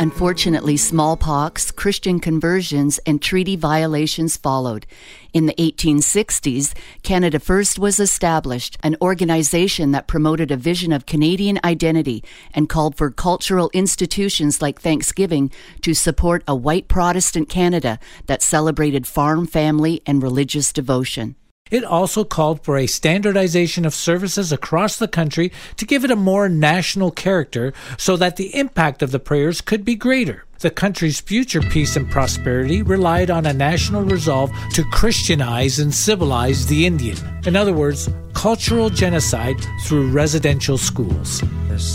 Unfortunately, smallpox, Christian conversions, and treaty violations followed. In the 1860s, Canada First was established, an organization that promoted a vision of Canadian identity and called for cultural institutions like Thanksgiving to support a white Protestant Canada that celebrated farm, family, and religious devotion. It also called for a standardization of services across the country to give it a more national character so that the impact of the prayers could be greater. The country's future peace and prosperity relied on a national resolve to Christianize and civilize the Indian. In other words, cultural genocide through residential schools.